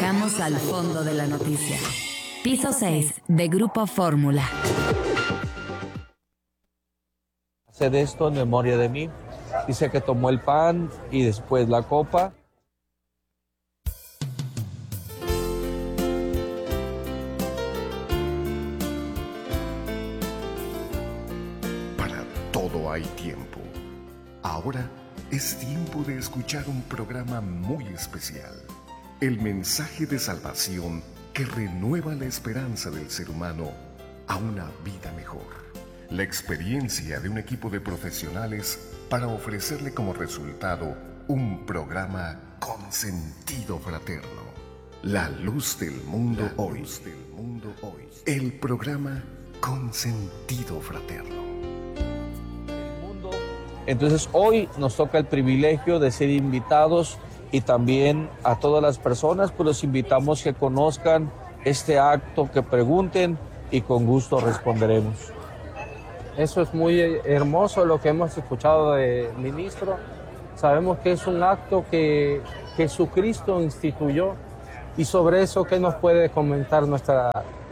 Llegamos al fondo de la noticia. Piso 6 de Grupo Fórmula. Haced esto en memoria de mí. Dice que tomó el pan y después la copa. Para todo hay tiempo. Ahora es tiempo de escuchar un programa muy especial. El mensaje de salvación que renueva la esperanza del ser humano a una vida mejor. La experiencia de un equipo de profesionales para ofrecerle como resultado un programa con sentido fraterno. La luz del mundo hoy. El programa con sentido fraterno. Entonces hoy nos toca el privilegio de ser invitados y también a todas las personas, pues los invitamos que conozcan este acto, que pregunten y con gusto responderemos. Eso es muy hermoso lo que hemos escuchado del ministro. Sabemos que es un acto que Jesucristo instituyó y sobre eso, ¿qué nos puede comentar nuestra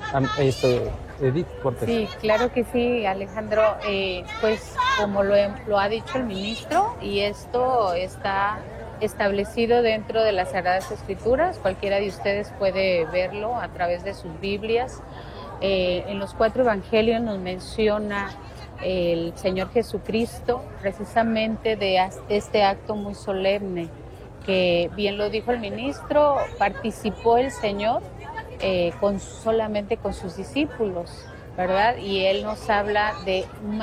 Edith Cortés? Sí, claro que sí, Alejandro. Pues como lo ha dicho el ministro, y esto está establecido dentro de las Sagradas Escrituras, cualquiera de ustedes puede verlo a través de sus Biblias. En los 4 evangelios nos menciona el Señor Jesucristo precisamente de este acto muy solemne, que bien lo dijo el ministro, participó el Señor solamente con sus discípulos, ¿verdad? Y Él nos habla de un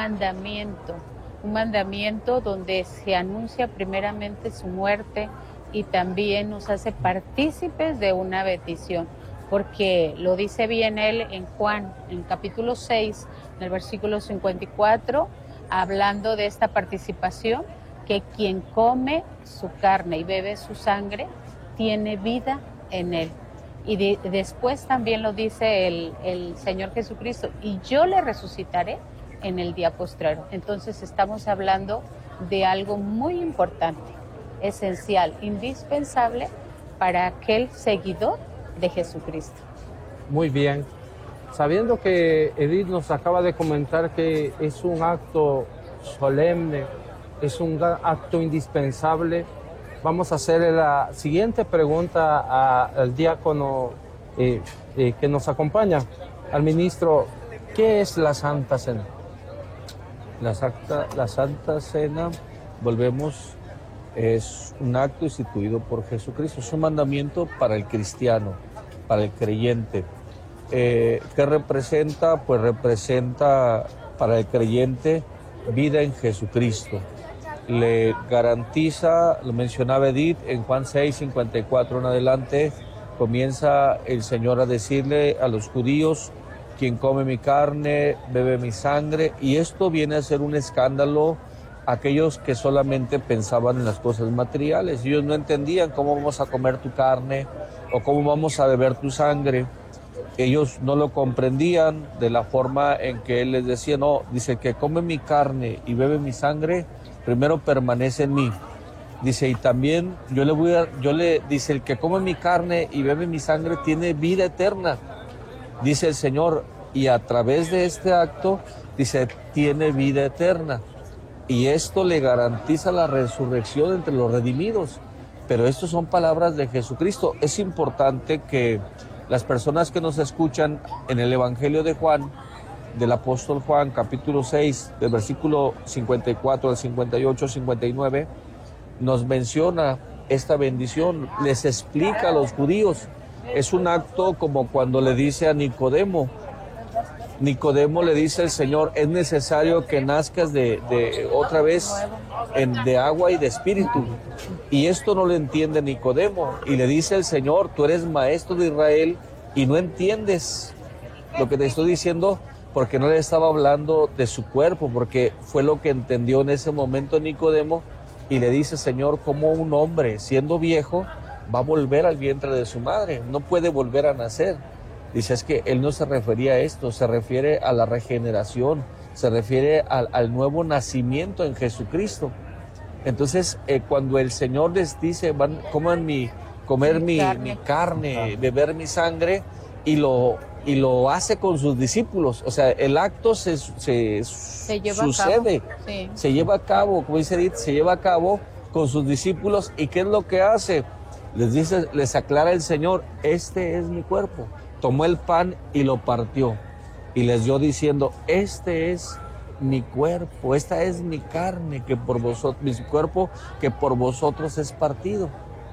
mandamiento donde se anuncia primeramente su muerte y también nos hace partícipes de una bendición, porque lo dice bien Él en Juan, en capítulo 6, en el versículo 54, hablando de esta participación, que quien come su carne y bebe su sangre tiene vida en Él. Y después también lo dice el Señor Jesucristo, y yo le resucitaré en el día postrero. Entonces estamos hablando de algo muy importante, esencial, indispensable para aquel seguidor de Jesucristo. Muy bien. Sabiendo que Edith nos acaba de comentar que es un acto solemne, es un acto indispensable, vamos a hacer la siguiente pregunta al diácono que nos acompaña, al ministro. ¿Qué es la Santa Cena? La Santa Cena, volvemos, es un acto instituido por Jesucristo, es un mandamiento para el cristiano, para el creyente. ¿Qué representa? Pues representa para el creyente vida en Jesucristo. Le garantiza, lo mencionaba Edith, en Juan 6, 54 en adelante, comienza el Señor a decirle a los judíos: quien come mi carne, bebe mi sangre, y esto viene a ser un escándalo a aquellos que solamente pensaban en las cosas materiales. Ellos no entendían cómo vamos a comer tu carne o cómo vamos a beber tu sangre. Ellos no lo comprendían de la forma en que Él les decía. No, dice, que come mi carne y bebe mi sangre, primero permanece en mí. Dice, y también dice, el que come mi carne y bebe mi sangre tiene vida eterna. Dice el Señor, y a través de este acto, dice, tiene vida eterna. Y esto le garantiza la resurrección entre los redimidos. Pero estas son palabras de Jesucristo. Es importante que las personas que nos escuchan en el Evangelio de Juan, del apóstol Juan, capítulo 6, del versículo 54 al 58, 59, nos menciona esta bendición, les explica a los judíos. Es un acto como cuando le dice a Nicodemo le dice al Señor, es necesario que nazcas de otra vez de agua y de espíritu. Y esto no lo entiende Nicodemo. Y le dice el Señor, tú eres maestro de Israel y no entiendes lo que te estoy diciendo, porque no le estaba hablando de su cuerpo, porque fue lo que entendió en ese momento Nicodemo. Y le dice, Señor, ¿cómo un hombre siendo viejo va a volver al vientre de su madre? No puede volver a nacer. Dice, es que él no se refería a esto, se refiere a la regeneración, se refiere al nuevo nacimiento en Jesucristo. Entonces, cuando el Señor les dice, coman mi comer mi carne, beber mi sangre, y lo hace con sus discípulos. O sea, el acto se sucede, sí. Se lleva a cabo, como dice Edith, se lleva a cabo con sus discípulos. ¿Y qué es lo que hace? Les aclara el Señor, este es mi cuerpo. Tomó el pan y lo partió y les dio diciendo, este es mi cuerpo, esta es mi carne, que por vosotros, mi cuerpo que por vosotros es partido.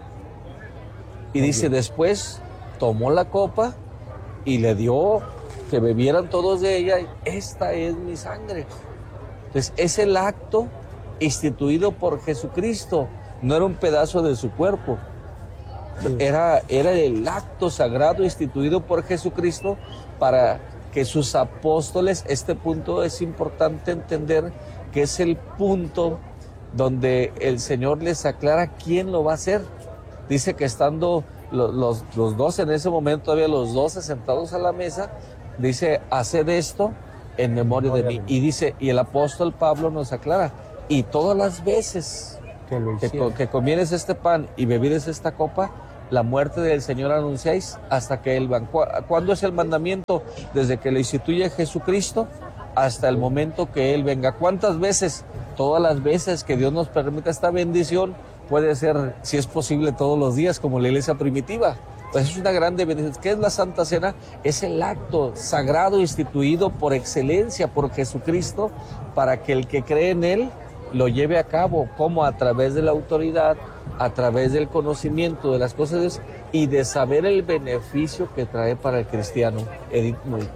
Y dice, después tomó la copa y le dio que bebieran todos de ella, esta es mi sangre. Entonces es el acto instituido por Jesucristo, no era un pedazo de su cuerpo. Era el acto sagrado instituido por Jesucristo para que sus apóstoles, este punto es importante entender que es el punto donde el Señor les aclara quién lo va a hacer. Dice que estando los 12 en ese momento, todavía los 12 sentados a la mesa, dice, haced esto en memoria de mí. Y dice, y el apóstol Pablo nos aclara, y todas las veces que comieres este pan y bebieres esta copa, la muerte del Señor anunciáis hasta que Él venga. ¿Cuándo es el mandamiento? Desde que lo instituye Jesucristo hasta el momento que Él venga. ¿Cuántas veces? Todas las veces que Dios nos permita esta bendición. Puede ser, si es posible, todos los días, como la iglesia primitiva. Pues es una grande bendición. ¿Qué es la Santa Cena? Es el acto sagrado instituido por excelencia por Jesucristo para que el que cree en Él lo lleve a cabo, como a través de la autoridad, a través del conocimiento de las cosas de Dios y de saber el beneficio que trae para el cristiano. Edith.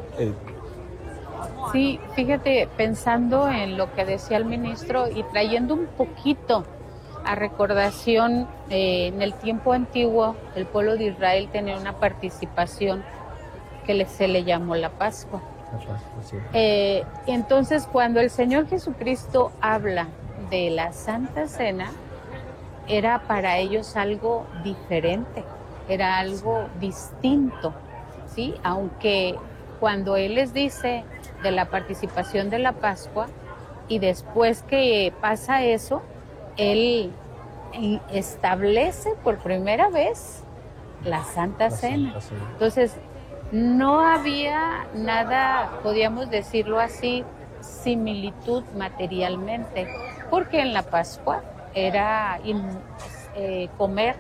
Sí, fíjate, pensando en lo que decía el ministro y trayendo un poquito a recordación, en el tiempo antiguo el pueblo de Israel tenía una participación que se le llamó la Pascua. Sí. Entonces, cuando el Señor Jesucristo habla de la Santa Cena, era para ellos algo diferente, era algo distinto, ¿sí? Aunque cuando Él les dice de la participación de la Pascua y después que pasa eso, Él establece por primera vez la Santa Cena. Entonces, no había nada, podríamos decirlo así, similitud materialmente, porque en la Pascua era comer,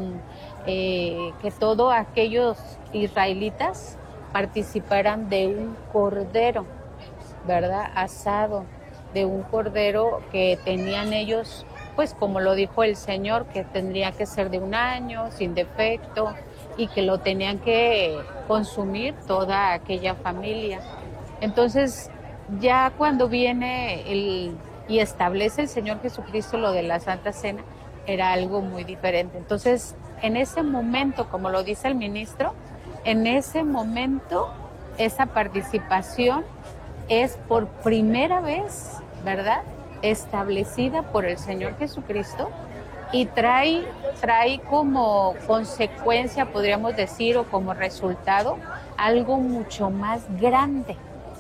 que todos aquellos israelitas participaran de un cordero, ¿verdad? Asado, de un cordero que tenían ellos, pues como lo dijo el Señor, que tendría que ser de 1 año, sin defecto, y que lo tenían que consumir toda aquella familia. Entonces, ya cuando viene y establece el Señor Jesucristo lo de la Santa Cena, era algo muy diferente. Entonces, en ese momento, como lo dice el ministro, en ese momento, esa participación es por primera vez, ¿verdad?, establecida por el Señor Jesucristo y trae como consecuencia, podríamos decir, o como resultado, algo mucho más grande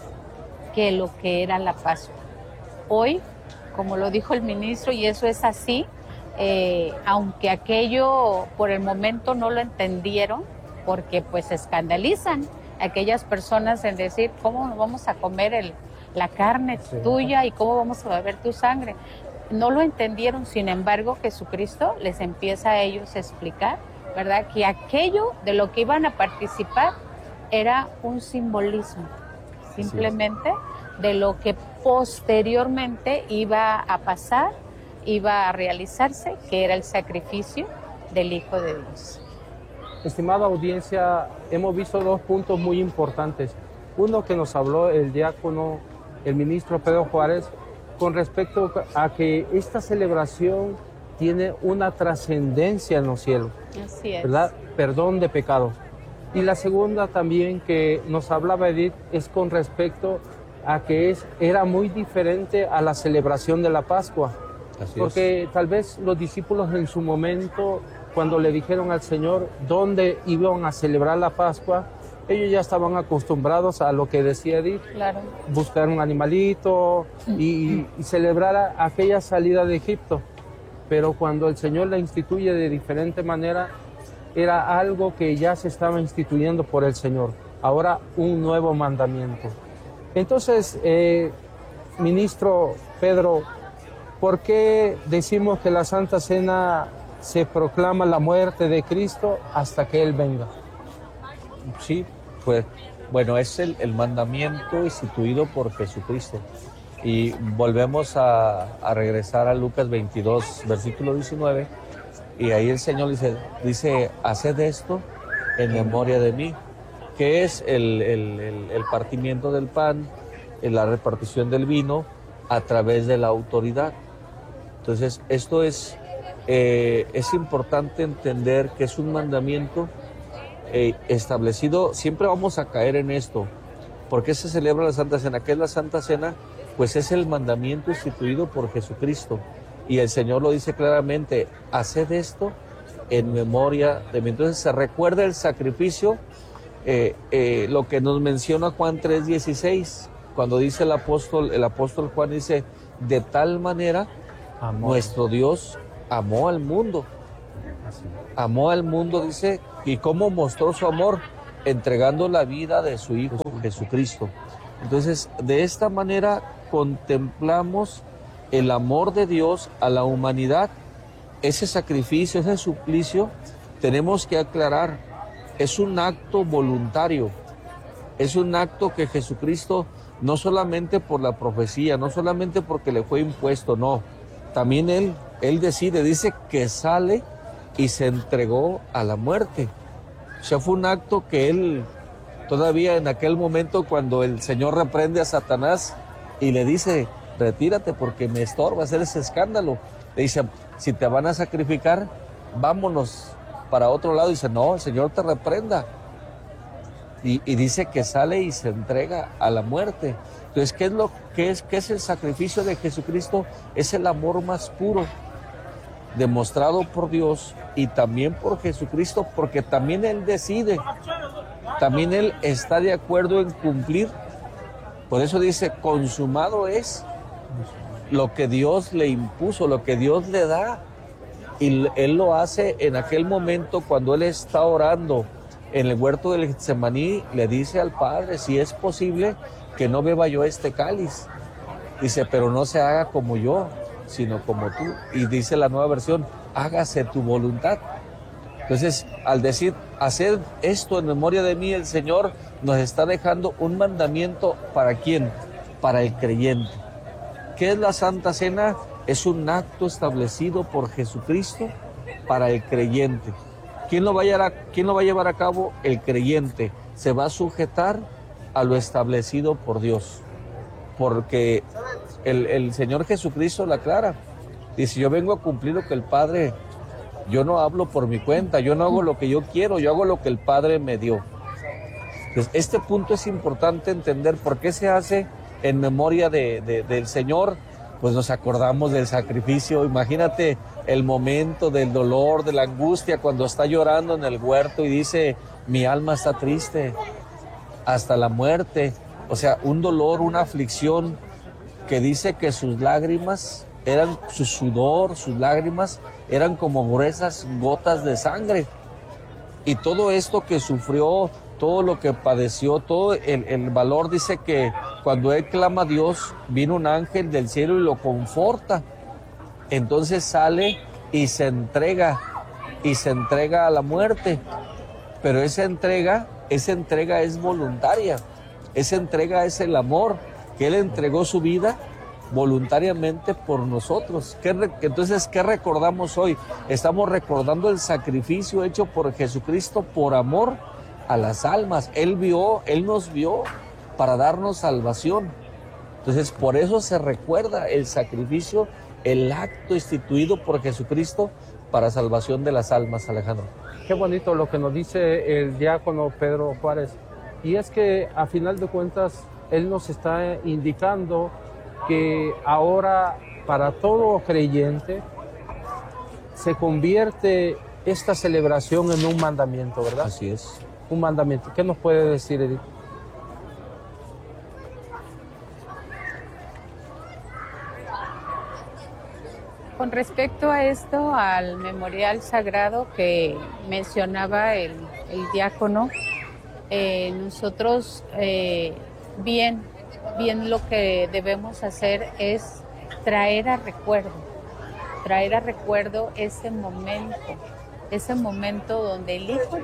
que lo que era la Pascua. Hoy, como lo dijo el ministro, y eso es así, aunque aquello por el momento no lo entendieron, porque pues se escandalizan aquellas personas en decir, ¿cómo vamos a comer la carne tuya y cómo vamos a beber tu sangre? No lo entendieron, sin embargo, Jesucristo les empieza a ellos a explicar, ¿verdad?, que aquello de lo que iban a participar era un simbolismo, simplemente de lo que posteriormente iba a pasar, iba a realizarse, que era el sacrificio del Hijo de Dios. Estimada audiencia, hemos visto 2 puntos muy importantes. Uno que nos habló el diácono, el ministro Pedro Juárez, con respecto a que esta celebración tiene una trascendencia en los cielos. Así es. ¿Verdad? Perdón de pecados. Y la segunda también que nos hablaba Edith es con respecto a que era muy diferente a la celebración de la Pascua. Así porque es. Tal vez los discípulos en su momento, cuando le dijeron al Señor dónde iban a celebrar la Pascua, ellos ya estaban acostumbrados a lo que decía Edith, claro, buscar un animalito y celebrar aquella salida de Egipto. Pero cuando el Señor la instituye de diferente manera, era algo que ya se estaba instituyendo por el Señor. Ahora un nuevo mandamiento. Entonces, ministro Pedro, ¿por qué decimos que la Santa Cena se proclama la muerte de Cristo hasta que Él venga? Sí, pues bueno, es el mandamiento instituido por Jesucristo. Y volvemos a regresar a Lucas 22, versículo 19, y ahí el Señor dice, haced esto en memoria de mí, que es el partimiento del pan, la repartición del vino a través de la autoridad. Entonces, esto es importante entender que es un mandamiento establecido. Siempre vamos a caer en esto. ¿Por qué se celebra la Santa Cena? ¿Qué es la Santa Cena? Pues es el mandamiento instituido por Jesucristo. Y el Señor lo dice claramente, haced esto en memoria de mí. Entonces se recuerda el sacrificio, lo que nos menciona Juan 3:16, cuando dice el apóstol Juan dice, de tal manera nuestro Dios amó al mundo. Amó al mundo, dice, y cómo mostró su amor, entregando la vida de su Hijo Jesucristo. Entonces, de esta manera contemplamos el amor de Dios a la humanidad. Ese sacrificio, ese suplicio, tenemos que aclarar, es un acto voluntario, es un acto que Jesucristo, no solamente por la profecía, no solamente porque le fue impuesto, no, también Él decide, dice que sale y se entregó a la muerte. O sea, fue un acto que Él, todavía en aquel momento cuando el Señor reprende a Satanás y le dice, retírate porque me estorba hacer ese escándalo. Le dice, si te van a sacrificar, vámonos para otro lado. Dice, no, el Señor te reprenda. Y dice que sale y se entrega a la muerte. Entonces, ¿qué es el sacrificio de Jesucristo? Es el amor más puro, demostrado por Dios y también por Jesucristo, porque también Él decide, también Él está de acuerdo en cumplir. Por eso dice, consumado es lo que Dios le impuso, lo que Dios le da. Y Él lo hace en aquel momento cuando Él está orando en el huerto del Getsemaní, le dice al Padre, si es posible que no beba yo este cáliz. Dice, pero no se haga como yo, sino como tú. Y dice la nueva versión, hágase tu voluntad. Entonces, al decir, hacer esto en memoria de mí, el Señor nos está dejando un mandamiento, ¿para quién? Para el creyente. ¿Qué es la Santa Cena? Es un acto establecido por Jesucristo para el creyente. ¿Quién lo va a llevar a cabo? El creyente. Se va a sujetar a lo establecido por Dios. Porque el Señor Jesucristo la aclara. Dice, yo vengo a cumplir lo que el Padre, yo no hablo por mi cuenta, yo no hago lo que yo quiero, yo hago lo que el Padre me dio. Entonces, este punto es importante entender por qué se hace en memoria del Señor. Pues nos acordamos del sacrificio. Imagínate el momento del dolor, de la angustia, cuando está llorando en el huerto y dice, mi alma está triste hasta la muerte. O sea, un dolor, una aflicción, que dice que sus lágrimas eran, su sudor, sus lágrimas eran como gruesas gotas de sangre. Y todo esto que sufrió, todo lo que padeció, todo el valor, dice que cuando él clama a Dios, vino un ángel del cielo y lo conforta. Entonces sale y se entrega a la muerte. Pero esa entrega es voluntaria. Esa entrega es el amor, que Él entregó su vida voluntariamente por nosotros. Entonces, ¿qué recordamos hoy? Estamos recordando el sacrificio hecho por Jesucristo por amor a las almas. Él nos vio para darnos salvación. Entonces, por eso se recuerda el sacrificio, el acto instituido por Jesucristo para salvación de las almas, Alejandro. Qué bonito lo que nos dice el diácono Pedro Juárez. Y es que, a final de cuentas, él nos está indicando que ahora, para todo creyente, se convierte esta celebración en un mandamiento, ¿verdad? Así es. Un mandamiento. ¿Qué nos puede decir, Edith? Con respecto a esto, al memorial sagrado que mencionaba el diácono, nosotros bien lo que debemos hacer es traer a recuerdo ese momento donde el Hijo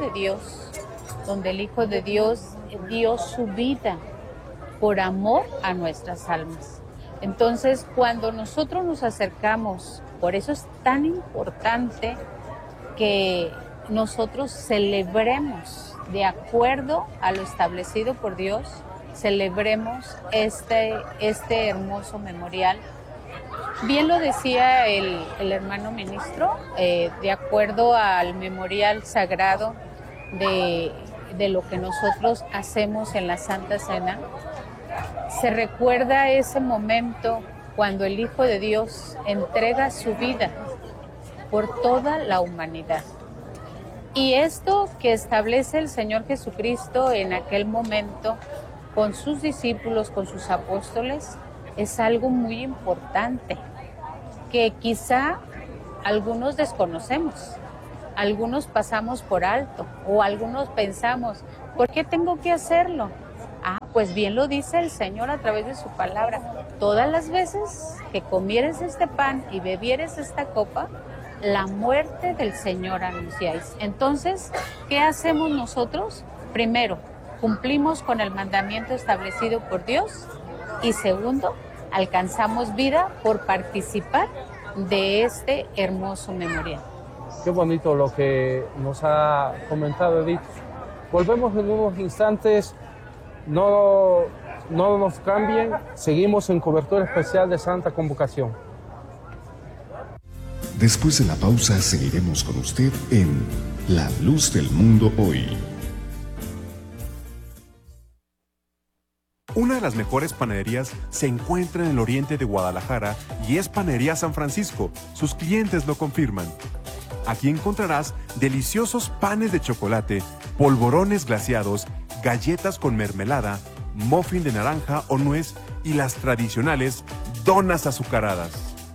de Dios dio su vida por amor a nuestras almas. Entonces, cuando nosotros nos acercamos, por eso es tan importante que nosotros celebremos de acuerdo a lo establecido por Dios, celebremos este hermoso memorial. Bien lo decía el hermano ministro, de acuerdo al memorial sagrado de lo que nosotros hacemos en la Santa Cena, se recuerda ese momento cuando el Hijo de Dios entrega su vida por toda la humanidad. Y esto que establece el Señor Jesucristo en aquel momento con sus discípulos, con sus apóstoles, es algo muy importante que quizá algunos desconocemos, algunos pasamos por alto o algunos pensamos, ¿por qué tengo que hacerlo? Pues bien lo dice el Señor a través de su palabra. Todas las veces que comieres este pan y bebieres esta copa, la muerte del Señor anunciáis. Entonces, ¿qué hacemos nosotros? Primero, cumplimos con el mandamiento establecido por Dios y segundo, alcanzamos vida por participar de este hermoso memorial. Qué bonito lo que nos ha comentado Edith. Volvemos en unos instantes. No nos cambien, seguimos en cobertura especial de Santa Convocación. Después de la pausa seguiremos con usted en La Luz del Mundo Hoy. Una de las mejores panaderías se encuentra en el oriente de Guadalajara y es Panadería San Francisco. Sus clientes lo confirman. Aquí encontrarás deliciosos panes de chocolate, polvorones glaseados, galletas con mermelada, muffin de naranja o nuez y las tradicionales donas azucaradas.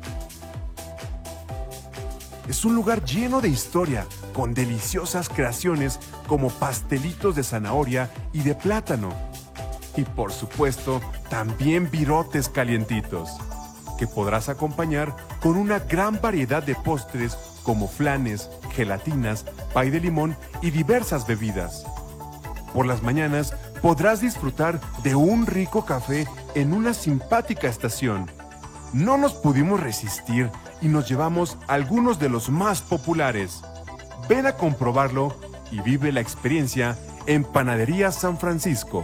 Es un lugar lleno de historia, con deliciosas creaciones como pastelitos de zanahoria y de plátano. Y por supuesto, también virotes calientitos, que podrás acompañar con una gran variedad de postres como flanes, gelatinas, pay de limón y diversas bebidas. Por las mañanas podrás disfrutar de un rico café en una simpática estación. No nos pudimos resistir y nos llevamos algunos de los más populares. Ven a comprobarlo y vive la experiencia en Panadería San Francisco.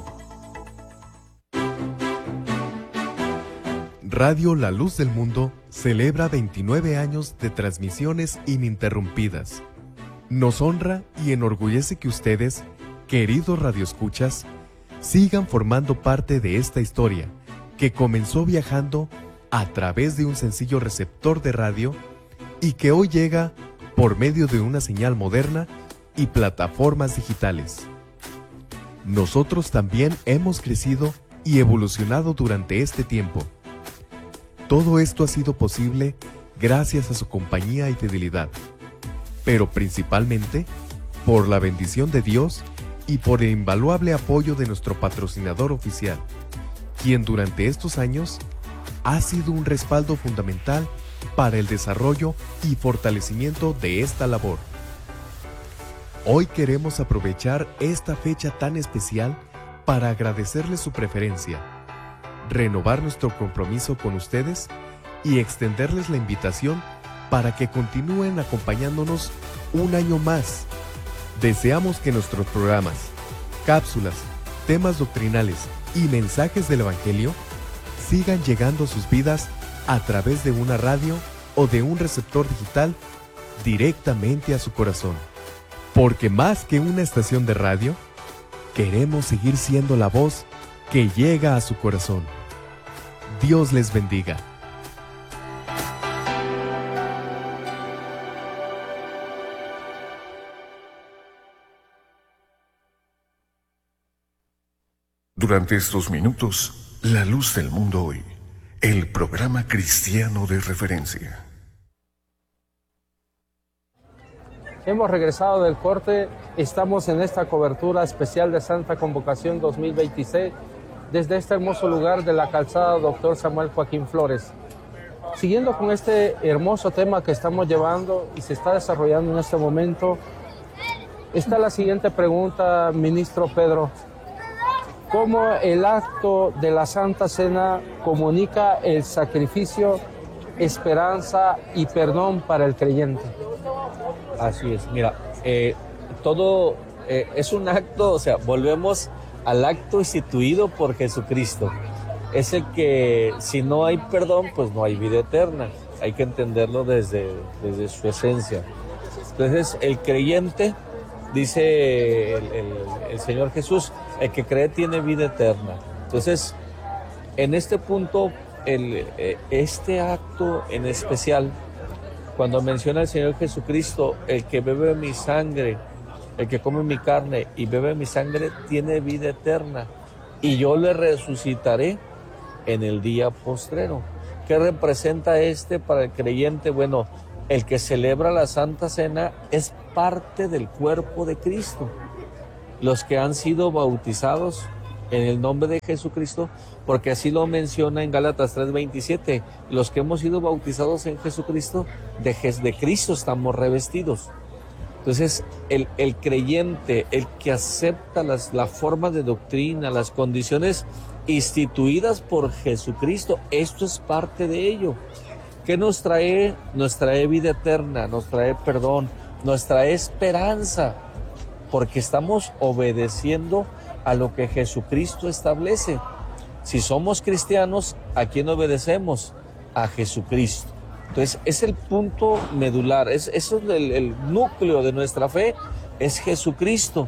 Radio La Luz del Mundo celebra 29 años de transmisiones ininterrumpidas. Nos honra y enorgullece que ustedes, queridos radioescuchas, sigan formando parte de esta historia que comenzó viajando a través de un sencillo receptor de radio y que hoy llega por medio de una señal moderna y plataformas digitales. Nosotros también hemos crecido y evolucionado durante este tiempo. Todo esto ha sido posible gracias a su compañía y fidelidad, pero principalmente por la bendición de Dios y por el invaluable apoyo de nuestro patrocinador oficial, quien durante estos años ha sido un respaldo fundamental para el desarrollo y fortalecimiento de esta labor. Hoy queremos aprovechar esta fecha tan especial para agradecerles su preferencia, renovar nuestro compromiso con ustedes y extenderles la invitación para que continúen acompañándonos un año más. Deseamos que nuestros programas, cápsulas, temas doctrinales y mensajes del Evangelio sigan llegando a sus vidas a través de una radio o de un receptor digital directamente a su corazón. Porque más que una estación de radio, queremos seguir siendo la voz que llega a su corazón. Dios les bendiga. Durante estos minutos, La Luz del Mundo Hoy, el programa cristiano de referencia. Hemos regresado del corte, estamos en esta cobertura especial de Santa Convocación 2026 desde este hermoso lugar de la calzada Dr. Samuel Joaquín Flores. Siguiendo con este hermoso tema que estamos llevando y se está desarrollando en este momento, está la siguiente pregunta, ministro Pedro. ¿Cómo el acto de la Santa Cena comunica el sacrificio, esperanza y perdón para el creyente? Así es, mira, todo es un acto, o sea, volvemos al acto instituido por Jesucristo. Es el que, si no hay perdón, pues no hay vida eterna. Hay que entenderlo desde su esencia. Entonces, el creyente, dice el Señor Jesús, el que cree tiene vida eterna. Entonces, en este punto, este acto en especial, cuando menciona el Señor Jesucristo, el que bebe mi sangre, el que come mi carne y bebe mi sangre, tiene vida eterna, y yo le resucitaré en el día postrero. ¿Qué representa para el creyente? Bueno, el que celebra la Santa Cena es parte del cuerpo de Cristo. Los que han sido bautizados en el nombre de Jesucristo, porque así lo menciona en Gálatas 3:27, los que hemos sido bautizados en Jesucristo, de Cristo estamos revestidos. Entonces, el creyente, el que acepta la forma de doctrina, las condiciones instituidas por Jesucristo, esto es parte de ello. ¿Qué nos trae? Nos trae vida eterna, nos trae perdón, nos trae esperanza, porque estamos obedeciendo a lo que Jesucristo establece. Si somos cristianos, ¿a quién obedecemos? A Jesucristo. Entonces, es el punto medular, eso es el núcleo de nuestra fe, es Jesucristo.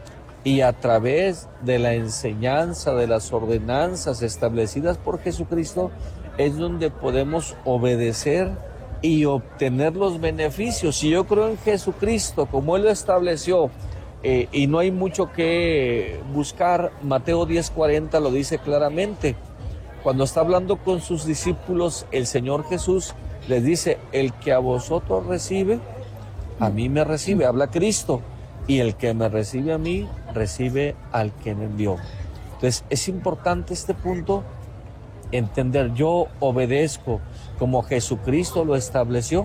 Y a través de la enseñanza, de las ordenanzas establecidas por Jesucristo, es donde podemos obedecer y obtener los beneficios. Si yo creo en Jesucristo, como Él lo estableció, y no hay mucho que buscar, Mateo 10:40 lo dice claramente. Cuando está hablando con sus discípulos, el Señor Jesús les dice, el que a vosotros recibe, a mí me recibe, habla Cristo, y el que me recibe a mí, recibe al que me envió. Entonces, es importante este punto, entender, yo obedezco como Jesucristo lo estableció.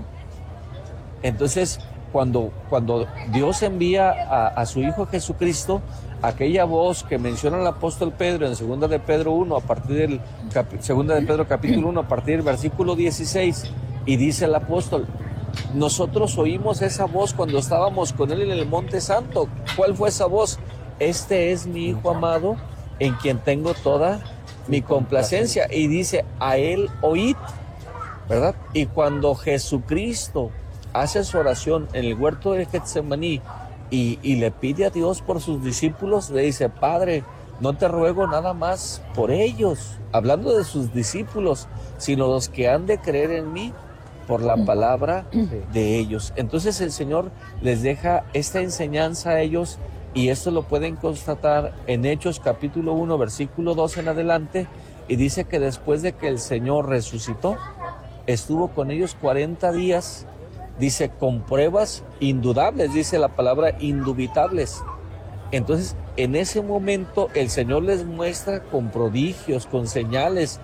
Entonces, cuando Dios envía a su Hijo Jesucristo, aquella voz que menciona el apóstol Pedro en 2 de Pedro 1, a partir del 2 de Pedro capítulo 1, a partir del versículo 16, y dice el apóstol, nosotros oímos esa voz cuando estábamos con Él en el Monte Santo. ¿Cuál fue esa voz? Este es mi Hijo amado, en quien tengo toda mi complacencia. Y dice, a Él oíd, ¿verdad? Y cuando Jesucristo hace su oración en el huerto de Getsemaní y le pide a Dios por sus discípulos, le dice, Padre, no te ruego nada más por ellos, hablando de sus discípulos, sino los que han de creer en mí por la palabra de ellos. Entonces el Señor les deja esta enseñanza a ellos, y esto lo pueden constatar en Hechos capítulo 1, versículo 2 en adelante, y dice que después de que el Señor resucitó, estuvo con ellos 40 días, dice, con pruebas indudables, dice la palabra indubitables. Entonces, en ese momento, el Señor les muestra con prodigios, con señales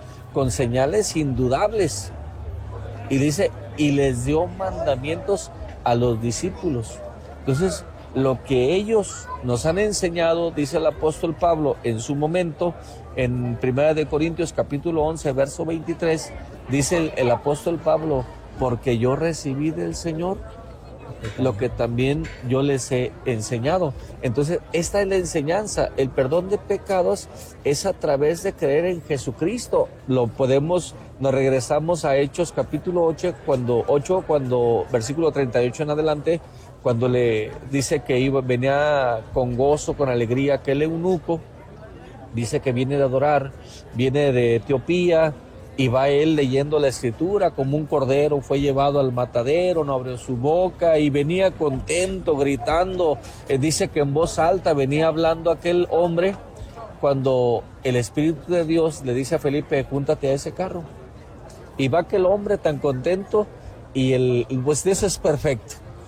indudables. Y dice, y les dio mandamientos a los discípulos. Entonces, lo que ellos nos han enseñado, dice el apóstol Pablo en su momento, en 1 de Corintios capítulo 11, verso 23, dice el apóstol Pablo, porque yo recibí del Señor lo que también yo les he enseñado. Entonces, esta es la enseñanza. El perdón de pecados es a través de creer en Jesucristo. Nos regresamos a Hechos capítulo 8, cuando versículo 38 en adelante, cuando le dice que venía con gozo, con alegría, aquel eunuco, dice que viene de adorar, viene de Etiopía, y va él leyendo la escritura, como un cordero fue llevado al matadero, no abrió su boca, y venía contento, gritando, dice que en voz alta venía hablando aquel hombre, cuando el Espíritu de Dios le dice a Felipe, júntate a ese carro, y va aquel hombre tan contento, y pues eso es perfecto.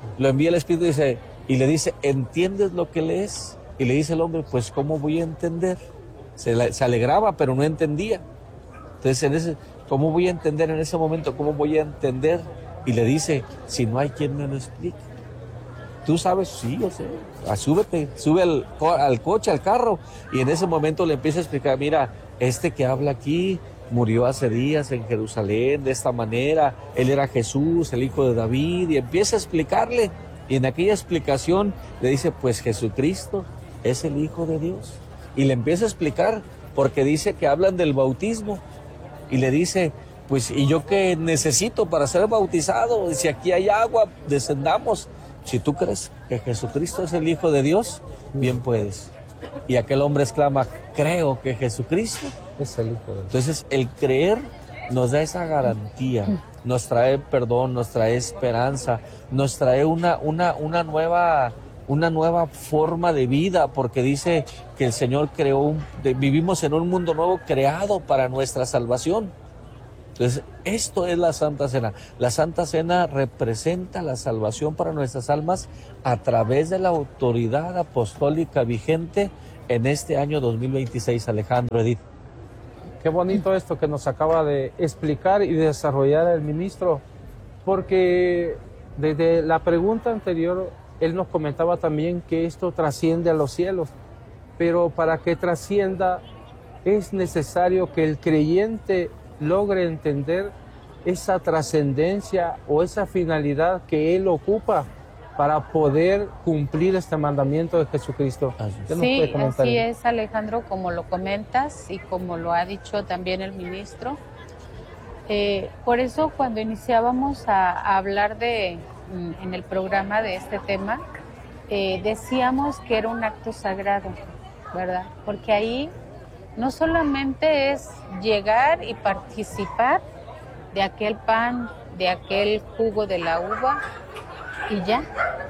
Lo envía el Espíritu y le dice, ¿entiendes lo que lees? Y le dice el hombre, pues ¿cómo voy a entender? Se alegraba, pero no entendía. Entonces, ¿cómo voy a entender en ese momento? ¿Cómo voy a entender? Y le dice, si no hay quien me lo explique. ¿Tú sabes? Sí, yo sé. Súbete, sube al coche, al carro. Y en ese momento le empieza a explicar, mira, este que habla aquí murió hace días en Jerusalén de esta manera. Él era Jesús, el hijo de David. Y empieza a explicarle. Y en aquella explicación le dice, pues Jesucristo es el Hijo de Dios. Y le empieza a explicar, porque dice que hablan del bautismo. Y le dice, pues, ¿y yo qué necesito para ser bautizado? Si aquí hay agua, descendamos. Si tú crees que Jesucristo es el Hijo de Dios, bien puedes. Y aquel hombre exclama, creo que Jesucristo es el Hijo de Dios. Entonces, el creer nos da esa garantía, nos trae perdón, nos trae esperanza, nos trae una nueva forma de vida, porque dice que el Señor vivimos en un mundo nuevo creado para nuestra salvación. Entonces, esto es la Santa Cena. La Santa Cena representa la salvación para nuestras almas a través de la autoridad apostólica vigente en este año 2026, Alejandro, Edith. Qué bonito esto que nos acaba de explicar y desarrollar el ministro, porque desde la pregunta anterior, él nos comentaba también que esto trasciende a los cielos, pero para que trascienda es necesario que el creyente logre entender esa trascendencia o esa finalidad que él ocupa para poder cumplir este mandamiento de Jesucristo. Sí, así es, Alejandro, como lo comentas y como lo ha dicho también el ministro. Por eso cuando iniciábamos a hablar en el programa de este tema, decíamos que era un acto sagrado, ¿verdad? Porque ahí no solamente es llegar y participar de aquel pan, de aquel jugo de la uva y ya.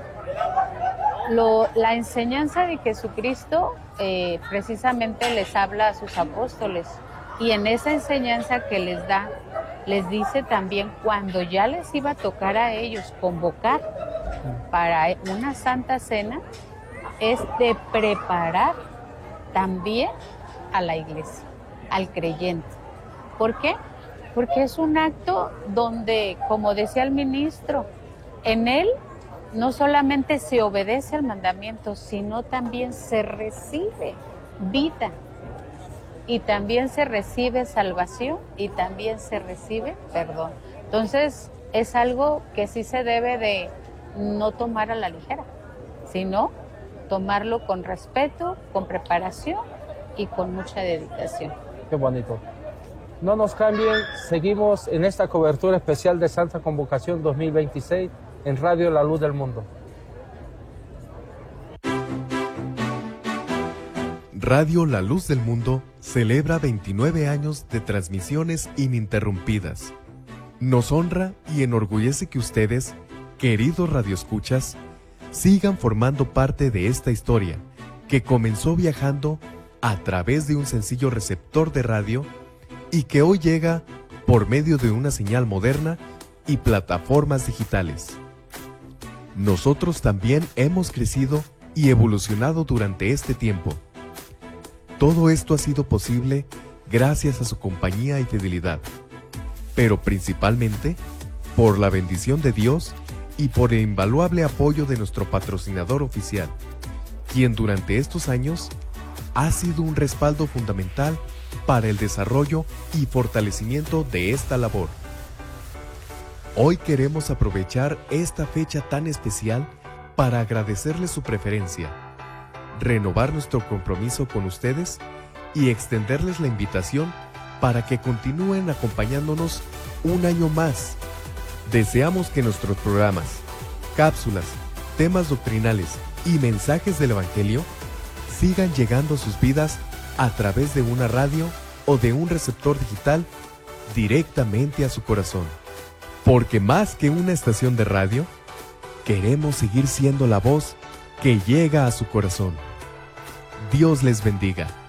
La enseñanza de Jesucristo precisamente les habla a sus apóstoles y en esa enseñanza que les da, les dice también cuando ya les iba a tocar a ellos convocar para una Santa Cena, es de preparar también a la iglesia, al creyente. ¿Por qué? Porque es un acto donde, como decía el ministro, en él no solamente se obedece al mandamiento, sino también se recibe vida y también se recibe salvación y también se recibe perdón. Entonces, es algo que sí se debe de no tomar a la ligera, sino tomarlo con respeto, con preparación y con mucha dedicación. Qué bonito. No nos cambien, seguimos en esta cobertura especial de Santa Convocación 2026 en Radio La Luz del Mundo. Radio La Luz del Mundo celebra 29 años de transmisiones ininterrumpidas. Nos honra y enorgullece que ustedes, queridos radioescuchas, sigan formando parte de esta historia que comenzó viajando a través de un sencillo receptor de radio y que hoy llega por medio de una señal moderna y plataformas digitales. Nosotros también hemos crecido y evolucionado durante este tiempo. Todo esto ha sido posible gracias a su compañía y fidelidad, pero principalmente por la bendición de Dios y por el invaluable apoyo de nuestro patrocinador oficial, quien durante estos años ha sido un respaldo fundamental para el desarrollo y fortalecimiento de esta labor. Hoy queremos aprovechar esta fecha tan especial para agradecerles su preferencia, renovar nuestro compromiso con ustedes y extenderles la invitación para que continúen acompañándonos un año más. Deseamos que nuestros programas, cápsulas, temas doctrinales y mensajes del Evangelio sigan llegando a sus vidas a través de una radio o de un receptor digital directamente a su corazón. Porque más que una estación de radio, queremos seguir siendo la voz que llega a su corazón. Dios les bendiga.